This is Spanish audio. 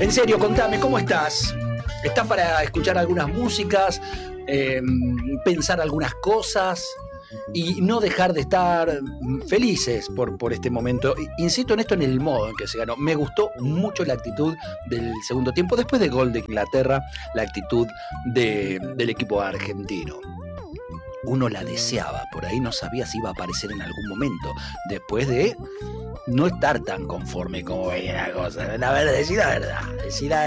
En serio, contame, ¿cómo estás? ¿Estás para escuchar algunas músicas, pensar algunas cosas y no dejar de estar felices por este momento? Insisto en esto, en el modo en que se ganó. Me gustó mucho la actitud del segundo tiempo, después del gol de Inglaterra, la actitud del equipo argentino. Uno la deseaba, por ahí no sabía si iba a aparecer en algún momento, después de no estar tan conforme como veía la cosa. La verdad, decir la verdad,